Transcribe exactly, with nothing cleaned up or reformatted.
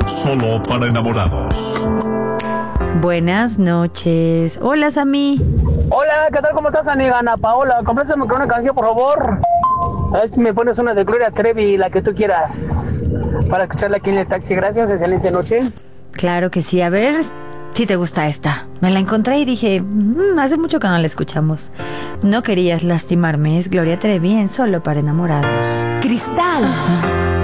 solo para enamorados. Buenas noches. Hola, Sammy. Hola, ¿qué tal? ¿Cómo estás, amiga Ana Paola? Compláceme con una canción, por favor. A ver si me pones una de Gloria Trevi, la que tú quieras, para escucharla aquí en el taxi. Gracias, excelente noche. Claro que sí. A ver si te gusta esta. Me la encontré y dije, mmm, hace mucho que no la escuchamos. No querías lastimarme. Es Gloria Trevi en Solo para enamorados. Cristal.